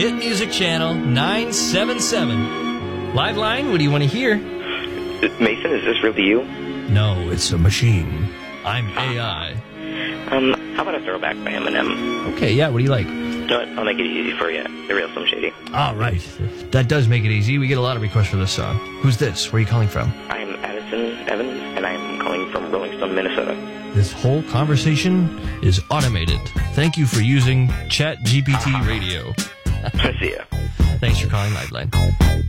Hit Music Channel 977. Live line, what do you want to hear? Mason, is this really you? No, it's a machine. I'm AI. How about a throwback by Eminem? Okay, yeah, what do you like? No, I'll make it easy for you. The real Slim Shady. All right. That does make it easy. We get a lot of requests for this song. Who's this? Where are you calling from? I'm Addison Evans, and I'm calling from Rolling Stone, Minnesota. This whole conversation is automated. Thank you for using ChatGPT Radio. See ya. Thanks for calling Liveline.